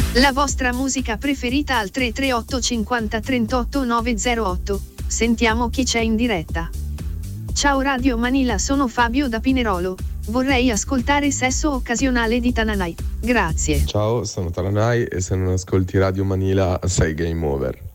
La vostra musica preferita al 338 50 38 908. Sentiamo chi c'è in diretta. Ciao Radio Manila, sono Fabio da Pinerolo. Vorrei ascoltare Sesso Occasionale di Tananai. Grazie. Ciao, sono Tananai e se non ascolti Radio Manila sei game over.